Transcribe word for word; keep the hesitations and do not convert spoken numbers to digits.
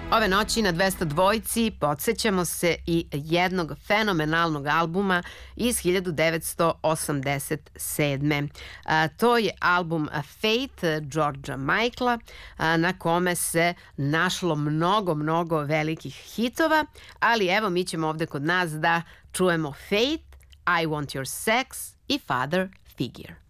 Ove noći na dvesta dvojci podsjećamo se i jednog fenomenalnog albuma iz hiljadu devetsto osamdeset sedme. A, to je album Fate Georgea Michaela, a, na kome se našlo mnogo, mnogo velikih hitova, ali evo mi ćemo ovde kod nas da čujemo Fate, I Want Your Sex i Father Figure.